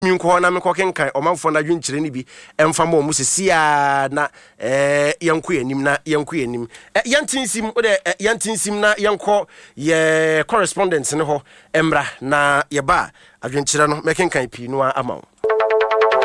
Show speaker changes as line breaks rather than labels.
nko na me kokenkan omanfo na dwunkyire ni bi emfa ma mu sesia na yanko yanim na yanko yanim yantinsim o de yantinsim na yanko ye correspondence ne ho emra na ye ba adwunkyire no mekenkan pi no ama